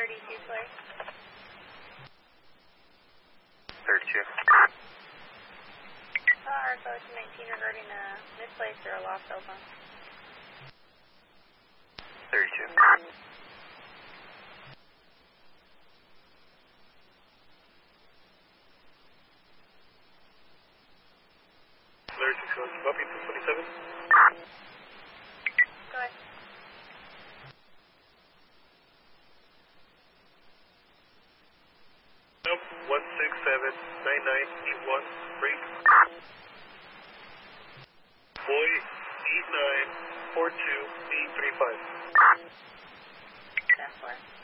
32 place. 32. Arco 19 regarding a misplaced or a lost cell phone. 32. Copy 227. Go ahead. Nope, 1679981, break. Boy, E942, E35. 10-4.